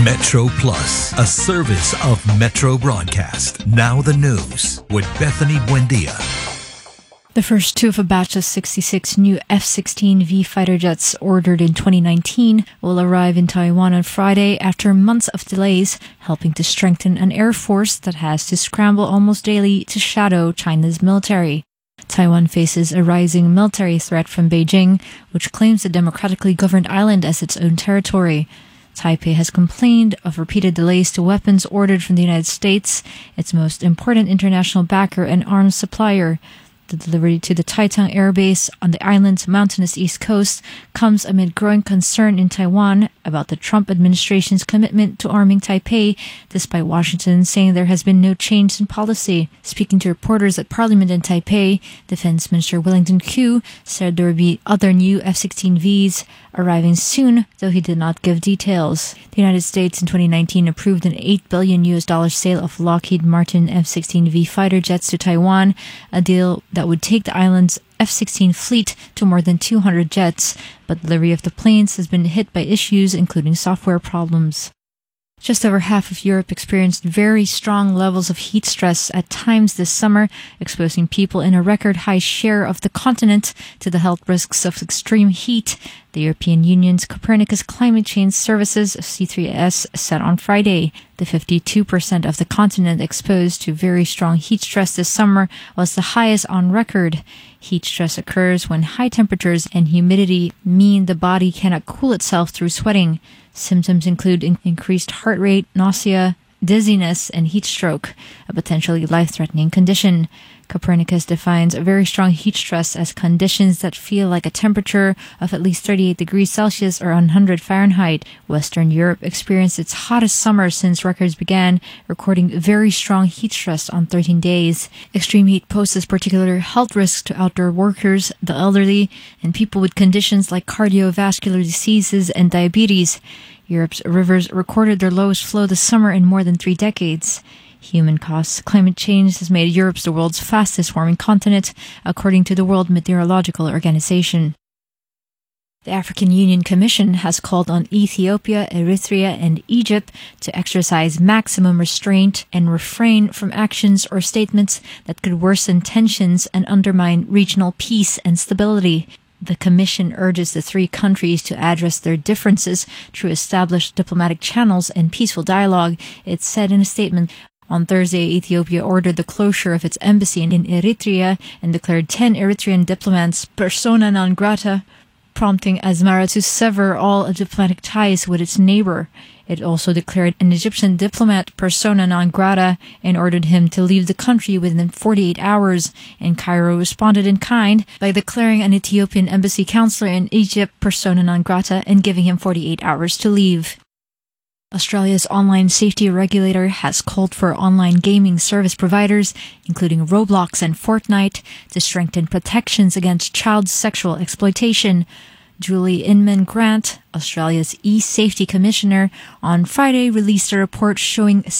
Metro Plus, a service of Metro Broadcast. Now the news with Bethany Buendia. The first two of a batch of 66 new F-16V fighter jets ordered in 2019 will arrive in Taiwan on Friday after months of delays, helping to strengthen an air force that has to scramble almost daily to shadow China's military. Taiwan faces a rising military threat from Beijing, which claims the democratically governed island as its own territory. Taipei has complained of repeated delays to weapons ordered from the United States, its most important international backer and arms supplier. The delivery to the Taitang Air Base on the island's mountainous east coast comes amid growing concern in Taiwan about the Trump administration's commitment to arming Taipei, despite Washington saying there has been no change in policy. Speaking to reporters at Parliament in Taipei, Defense Minister Wellington Koo said there would be other new F-16Vs arriving soon, though he did not give details. The United States in 2019 approved an $8 billion sale of Lockheed Martin F-16V fighter jets to Taiwan, a deal that would take the island's F-16 fleet to more than 200 jets, but delivery of the planes has been hit by issues including software problems. Just over half of Europe experienced very strong levels of heat stress at times this summer, exposing people in a record high share of the continent to the health risks of extreme heat, the European Union's Copernicus Climate Change Services, C3S, said on Friday. The 52% of the continent exposed to very strong heat stress this summer was the highest on record. Heat stress occurs when high temperatures and humidity mean the body cannot cool itself through sweating. Symptoms include increased heart rate, nausea, dizziness, and heat stroke, a potentially life-threatening condition. Copernicus defines very strong heat stress as conditions that feel like a temperature of at least 38 degrees Celsius or 100 Fahrenheit. Western Europe experienced its hottest summer since records began, recording very strong heat stress on 13 days. Extreme heat poses particular health risks to outdoor workers, the elderly, and people with conditions like cardiovascular diseases and diabetes. Europe's rivers recorded their lowest flow this summer in more than 3 decades. Human-caused climate change has made Europe the world's fastest-warming continent, according to the World Meteorological Organization. The African Union Commission has called on Ethiopia, Eritrea, and Egypt to exercise maximum restraint and refrain from actions or statements that could worsen tensions and undermine regional peace and stability. The Commission urges the three countries to address their differences through established diplomatic channels and peaceful dialogue, it said in a statement. On Thursday, Ethiopia ordered the closure of its embassy in Eritrea and declared 10 Eritrean diplomats persona non grata, prompting Asmara to sever all diplomatic ties with its neighbor. It also declared an Egyptian diplomat persona non grata and ordered him to leave the country within 48 hours, and Cairo responded in kind by declaring an Ethiopian embassy counselor in Egypt persona non grata and giving him 48 hours to leave. Australia's online safety regulator has called for online gaming service providers, including Roblox and Fortnite, to strengthen protections against child sexual exploitation. Julie Inman Grant, Australia's e-safety commissioner, on Friday released a report showing